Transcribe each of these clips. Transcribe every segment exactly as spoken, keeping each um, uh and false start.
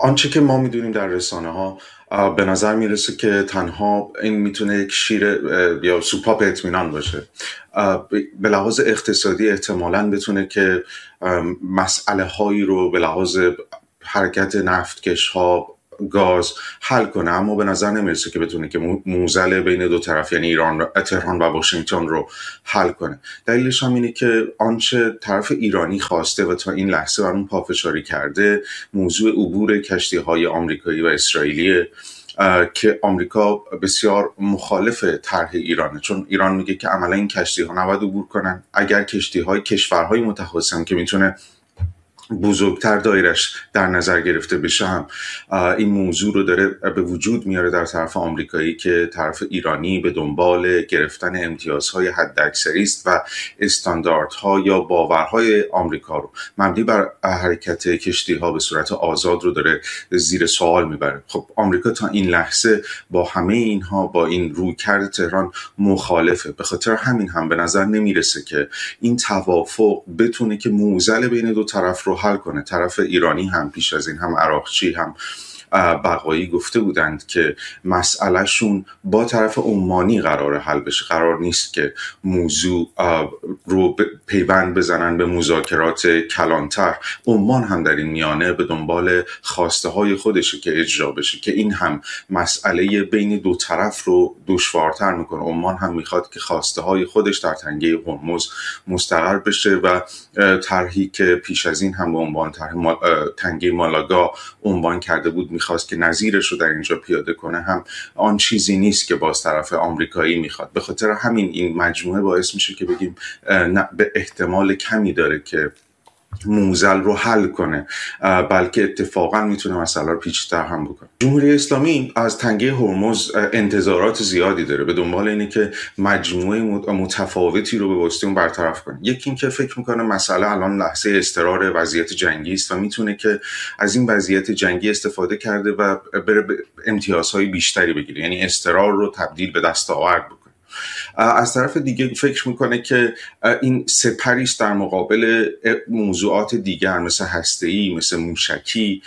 آنچه که ما میدونیم در رسانه ها به نظر میرسه که تنها این میتونه یک شیر یا سوپاپ اطمینان باشه. به لحاظ اقتصادی احتمالاً بتونه که مسئله هایی رو به لحاظ حرکت نفتکش ها، گاز حل کنه، اما به نظر نمیرسه که بتونه که موزل بین دو طرف یعنی ایران، تهران و واشنگتن رو حل کنه. دلیلش هم اینه که آنچه طرف ایرانی خواسته و تا این لحظه بر اون پافشاری کرده موضوع عبور کشتی‌های آمریکایی و اسرائیلی که آمریکا بسیار مخالف طرح ایرانه، چون ایران میگه که عملا این کشتی‌ها نباید عبور کنن. اگر کشتی‌های کشورهای متخاصم که میتونه بزرگتر دایرش در نظر گرفته بشه هم این موضوع رو داره به وجود میاره در طرف آمریکایی که طرف ایرانی به دنبال گرفتن امتیازهای حداکثری است و استانداردها یا باورهای آمریکا رو مبنی بر حرکت کشتی‌ها به صورت آزاد رو داره زیر سوال میبره. خب آمریکا تا این لحظه با همه اینها، با این رویکرد تهران مخالفه. به خاطر همین هم به نظر نمیرسه که این توافق بتونه که موزل بین دو طرف رو حل کنه. طرف ایرانی هم پیش از این هم عراقچی هم بقایی گفته بودند که مسئله شون با طرف عمانی قرار حل بشه، قرار نیست که موضوع رو پیوند بزنن به مذاکرات کلانتر. عمان هم در این میانه به دنبال خواسته های خودشه که اجرا بشه، که این هم مسئله بین دو طرف رو دشوارتر میکنه. عمان هم میخواد که خواسته های خودش در تنگه هرمز مستقر بشه و طرحی که پیش از این هم به عنوان طرح تنگه مالاگا عنوان کرده بود میخواست که نظیرش رو در اینجا پیاده کنه، هم آن چیزی نیست که باز طرف آمریکایی میخواد. به خاطر همین این مجموعه باعث میشه که بگیم به احتمال کمی داره که موزل رو حل کنه، بلکه اتفاقا میتونه مسئله رو پیچیده‌تر هم بکنه. جمهوری اسلامی از تنگه هرمز انتظارات زیادی داره، به دنبال اینه که مجموعه متفاوتی رو به واسطه اون برطرف کنه. یکی این که فکر میکنه مسئله الان لحظه استقرار وضعیت جنگی است و میتونه که از این وضعیت جنگی استفاده کرده و بره امتیازهای بیشتری بگیره، یعنی استقرار رو تبدیل به دستاورد بکنه. از طرف دیگه فکر میکنه که این سپری است در مقابل موضوعات دیگر مثل هسته‌ای، مثل موشکی،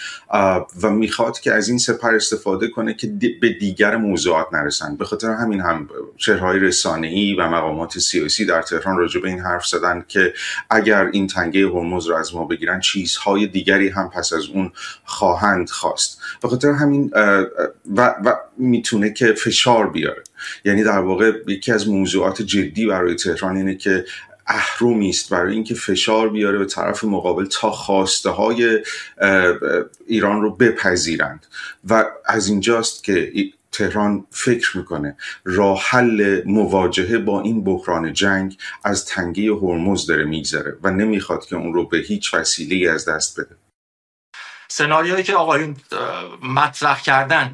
و میخواد که از این سپر استفاده کنه که به دیگر موضوعات نرسن. به خاطر همین هم چهره‌های رسانه‌ای و مقامات سیاسی در تهران راجع به این حرف زدن که اگر این تنگه هرمز رو از ما بگیرن چیزهای دیگری هم پس از اون خواهند خواست. به خاطر همین و, و میتونه که فشار بیاره. یعنی در واقع یکی از موضوعات جدی برای تهران اینه که اهرمی است برای اینکه فشار بیاره به طرف مقابل تا خواسته های ایران رو بپذیرند، و از اینجاست که تهران فکر میکنه راه حل مواجهه با این بحران جنگ از تنگه هرمز داره میگذره و نمیخواد که اون رو به هیچ وسیله‌ای از دست بده. سناریویی که آقایون مطرح کردن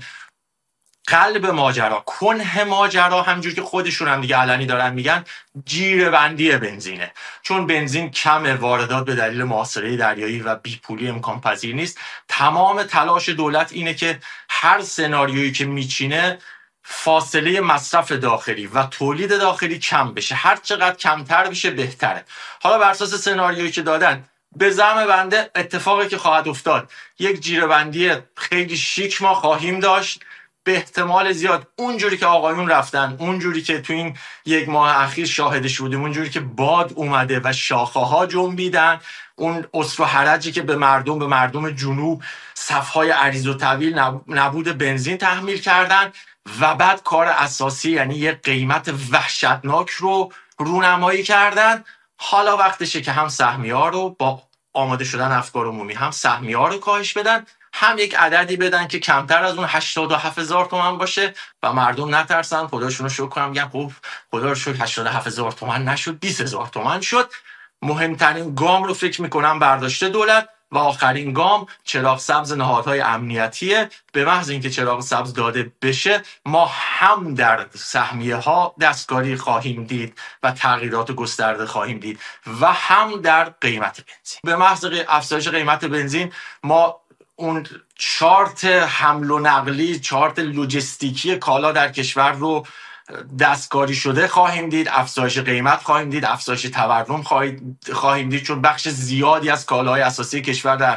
قلب ماجرا، کنه ماجرا، همجور که خودشون هم دیگه علنی دارن میگن، جیره بندی بنزینه. چون بنزین کم، واردات به دلیل محاصره دریایی و بیپولی امکان پذیر نیست. تمام تلاش دولت اینه که هر سناریویی که میچینه فاصله مصرف داخلی و تولید داخلی کم بشه، هر چقدر کمتر بشه بهتره. حالا بر اساس سناریویی که دادن، به زعم بنده اتفاقی که خواهد افتاد یک جیره بندی خیلی شیک ما خواهیم داشت. به احتمال زیاد اونجوری که آقایون رفتن، اونجوری که تو این یک ماه اخیر شاهدش بودیم، اونجوری که باد اومده و شاخه ها جنبیدن، اون اسر و حرجی که به مردم به مردم جنوب صفهای عریض و طویل نبود بنزین تحمیل کردن، و بعد کار اساسی یعنی یه قیمت وحشتناک رو رونمایی کردن. حالا وقتشه که هم سهمیه‌ها رو با آماده شدن افکار عمومی، هم سهمیه‌ها رو کاهش بدن، هم یک عددی بدن که کمتر از اون هشتاد و هفت هزار تومان باشه و مردم نترسن. خداشون رو شکر کنم، میگم خب خدا رو شکر هشتاد و هفت هزار تومان نشد، بیست هزار تومان شد. مهمترین گام رو فکر میکنم برداشته دولت، و آخرین گام چراغ سبز نهادهای امنیتیه. به محض اینکه چراغ سبز داده بشه، ما هم در سهمیه ها دستکاری خواهیم دید و تغییرات گسترده خواهیم دید، و هم در قیمت بنزین. به محض افزایش قیمت بنزین، ما اون چارت حمل و نقلی، چارت لوجستیکی کالا در کشور رو دستکاری شده خواهیم دید، افزایش قیمت خواهیم دید، افزایش تورم خواهیم دید، چون بخش زیادی از کالاهای اساسی کشور در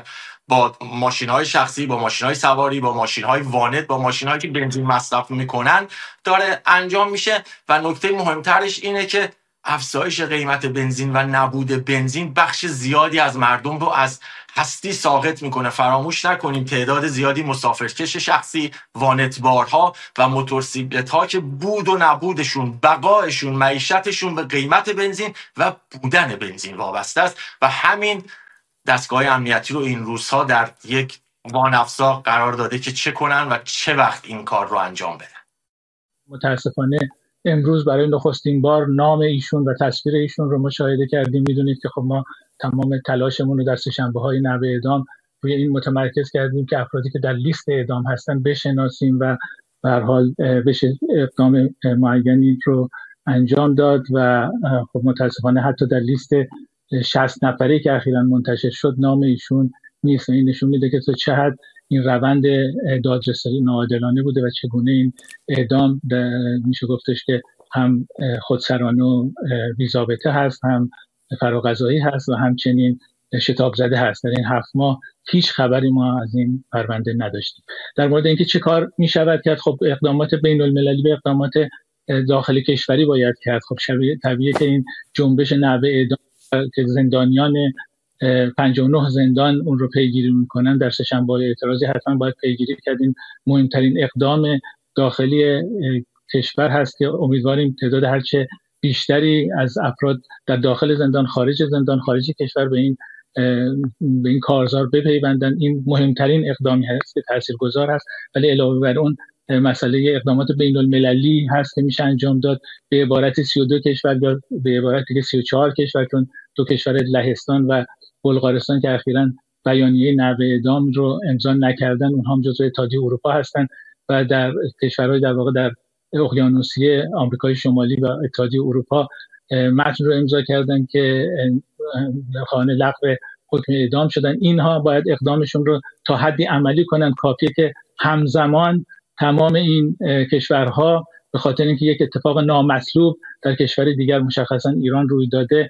با ماشین‌های شخصی، با ماشین‌های سواری، با ماشین‌های وانت، با ماشین‌هایی که بنزین مصرف میکنن داره انجام میشه. و نکته مهمترش اینه که افزایش قیمت بنزین و نبود بنزین بخش زیادی از مردم رو از هستی ساقط میکنه. فراموش نکنیم تعداد زیادی مسافرکش شخصی، وانتبارها و موتورسیکلت‌ها که بود و نبودشون، بقایشون، معیشتشون به قیمت بنزین و بودن بنزین وابسته است و همین دستگاه امنیتی رو این روزها در یک وانافزا قرار داده که چه کنن و چه وقت این کار رو انجام بدن. متاسفانه امروز برای نخستین بار نام ایشون و تصویر ایشون رو مشاهده کردیم. میدونید که خب ما تمام تلاشمون رو در سه‌شنبه‌های نوع اعدام روی این متمرکز کردیم که افرادی که در لیست اعدام هستن بشناسیم و به هر حال بشه اقدام معینی رو انجام داد و خب متاسفانه حتی در لیست شصت نفری که اخیراً منتشر شد نام ایشون نیست. این نشون میده که تا چه حد این روند دادرسی ناعادلانه بوده و چگونه این اعدام میشه گفتش که هم خودسرانه و بی‌ضابطه هست، هم فراغذایی هست و همچنین شتاب زده هست. در این هفت ماه هیچ خبری ما از این پرونده نداشتیم. در مورد اینکه چه کار میشود کرد، خب اقدامات بین المللی به اقدامات داخل کشوری باید کرد. خب طبیعیه که این جنبش نحوه اعدام که زندانیان پنجاه و نه زندان اون رو پیگیری میکنن در سه‌شنبه اعتراضی حتما باید پیگیری کرد. این مهمترین اقدام داخلی کشور هست که امیدواریم تعداد هرچه بیشتری از افراد در داخل زندان، خارج زندان، خارج کشور به این به این کارزار بپیوندن. این مهمترین اقدامی هست که تاثیرگذار هست. ولی علاوه بر اون مسئله اقدامات بین المللی هست که میشه انجام داد به عبارت سی و دو کشور یا به عبارت دیگه سی و چهار کشور، چون دو کشور لهستان و بلغارستان که اخیراً بیانیه نحوه اعدام رو امضا نکردن اونها هم جزو اتحادیه اروپا هستن و در کشورهای در واقع در اقیانوسیه آمریکای شمالی و اتحادیه اروپا متن رو امضا کردن که خواهان لغو حکم اعدام شدن. اینها باید اقدامشون رو تا حدی عملی کنن. کافیه که همزمان تمام این کشورها به خاطر اینکه یک اتفاق نامطلوب در کشور دیگر مشخصا ایران روی داده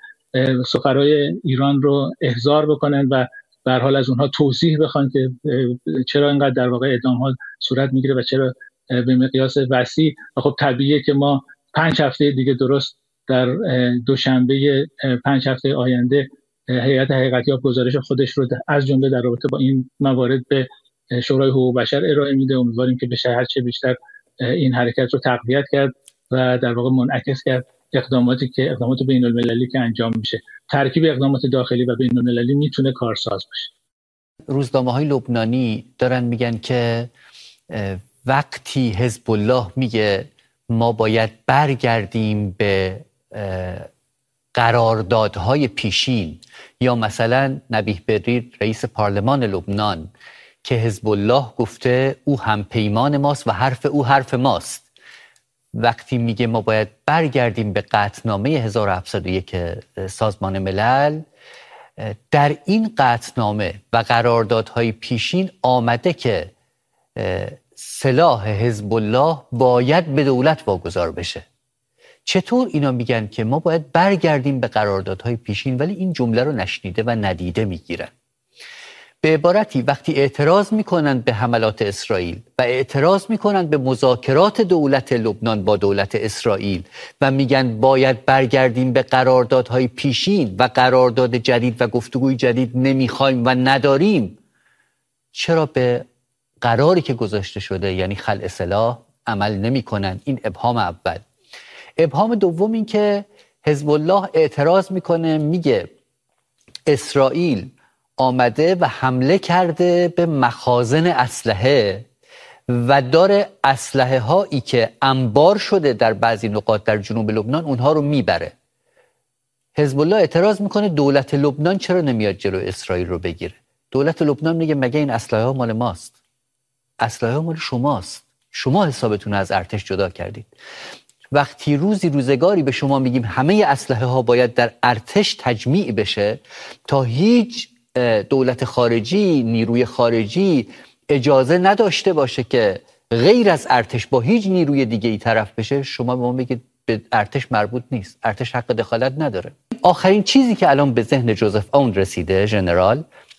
سفرای ایران رو احضار بکنن و به هر حال از اونها توضیح بخوان که چرا اینقدر در واقع اعدام ها صورت میگیره و چرا به مقیاس وسیع. و خب طبیعیه که ما پنج هفته دیگه درست در دوشنبه پنج هفته آینده هیئت حقیقتیاب گزارش خودش رو از جمله در رابطه با این موارد به شورای حقوق بشر ارائه میده. امیدواریم که بشه هر چه بیشتر این حرکت رو تقویت کرد و در واقع منعکس کرد اقداماتی که اقدامات بین المللی که انجام میشه. ترکیب اقدامات داخلی و بین المللی میتونه کارساز باشه. روزنامه‌های لبنانی دارن میگن که وقتی حزب الله میگه ما باید برگردیم به قراردادهای پیشین، یا مثلا نبیه برری رئیس پارلمان لبنان که حزب الله گفته او هم پیمان ماست و حرف او حرف ماست، وقتی میگه ما باید برگردیم به قطعنامه هزار و هفتصد و یک سازمان ملل، در این قطعنامه و قراردادهای پیشین آمده که سلاح حزب الله باید به دولت واگذار بشه. چطور اینا میگن که ما باید برگردیم به قراردادهای پیشین ولی این جمله رو نشنیده و ندیده میگیرن؟ به عبارتی وقتی اعتراض میکنن به حملات اسرائیل و اعتراض میکنن به مذاکرات دولت لبنان با دولت اسرائیل و میگن باید برگردیم به قراردادهای پیشین و قرارداد جدید و گفتگوی جدید نمیخوایم و نداریم، چرا به قراری که گذاشته شده یعنی خلع سلاح عمل نمیکنن؟ این ابهام اول. ابهام دوم این که حزب الله اعتراض میکنه، میگه اسرائیل آمده و حمله کرده به مخازن اسلحه و داره اسلحه هایی که انبار شده در بعضی نقاط در جنوب لبنان اونها رو میبره. حزب الله اعتراض میکنه دولت لبنان چرا نمیاد جلو اسرائیل رو بگیره؟ دولت لبنان میگه مگه این اسلحه ها مال ماست؟ اسلحه ها مال شماست، شما حسابتون از ارتش جدا کردید. وقتی روزی روزگاری به شما میگیم همه اسلحه ها باید در ارتش تجمیع بشه تا هیچ دولت خارجی، نیروی خارجی اجازه نداشته باشه که غیر از ارتش با هیچ نیروی دیگه ای طرف بشه، شما به ما بگید به ارتش مربوط نیست، ارتش حق دخالت نداره. آخرین چیزی که الان به ذهن جوزف اون رسیده ژنرال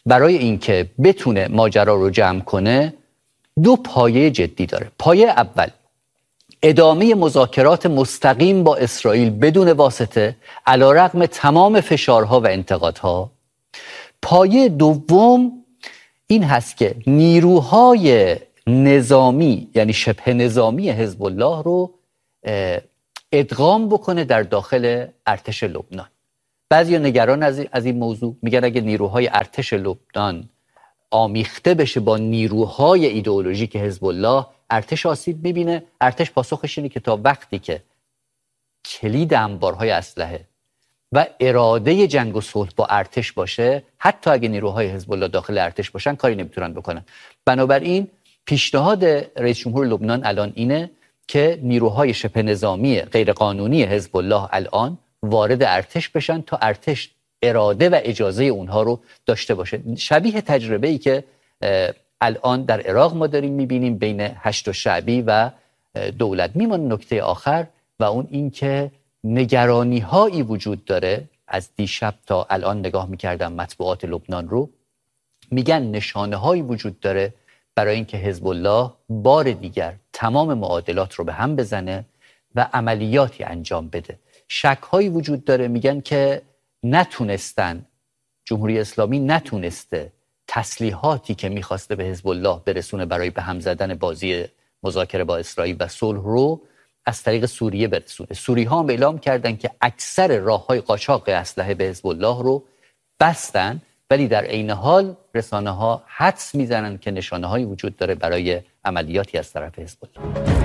برای اینکه بتونه ماجرا رو جمع کنه دو پایه جدی داره. پایه اول ادامه مذاکرات مستقیم با اسرائیل بدون واسطه علیرغم تمام فشارها و انتقادها. پایه دوم این هست که نیروهای نظامی یعنی شبه نظامی حزب الله رو ادغام بکنه در داخل ارتش لبنان. بعضی نگران از این موضوع میگن اگه نیروهای ارتش لبنان آمیخته بشه با نیروهای ایدئولوژیک حزب الله، ارتش آسیب میبینه. ارتش پاسخش اینه که تا وقتی که کلید انبارهای اسلحه و اراده جنگ و صلح با ارتش باشه، حتی اگه نیروهای حزب الله داخل ارتش باشن کاری نمیتونن بکنن. بنابراین پیشنهاد رئیس جمهور لبنان الان اینه که نیروهای شبه نظامی غیرقانونی حزب الله الان وارد ارتش بشن تا ارتش اراده و اجازه اونها رو داشته باشه. شبیه تجربه‌ای که الان در عراق ما داریم میبینیم بین هشت شعبی و دولت. میمونه نکته آخر و اون این که نگرانی هایی وجود داره. از دیشب تا الان نگاه میکردم مطبوعات لبنان رو، میگن نشانه هایی وجود داره برای اینکه حزب الله بار دیگر تمام معادلات رو به هم بزنه و عملیاتی انجام بده. شک هایی وجود داره، میگن که نتونستن، جمهوری اسلامی نتونسته تسلیحاتی که میخواسته به حزب الله برسونه برای به هم زدن بازی مذاکره با اسرائیل و صلح رو از طریق سوریه برسونه. سوریه ها هم اعلام کردن که اکثر راههای قاچاق اسلحه به حزب الله رو بستن، ولی در عین حال رسانه ها حدس میزنن که نشانه هایی وجود داره برای عملیاتی از طرف حزب الله.